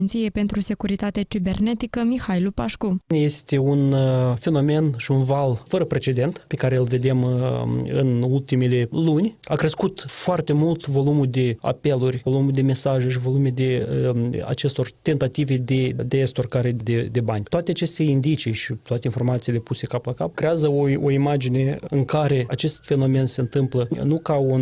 pentru Securitate Cibernetică Mihai Lupașcu. Este un fenomen și un val fără precedent pe care îl vedem în ultimele luni. A crescut foarte mult volumul de apeluri, volumul de mesaje și volumul de acestor tentative de estorcare de bani. Toate aceste indicii și toate informațiile puse cap la cap creează o imagine în care acest fenomen se întâmplă nu ca un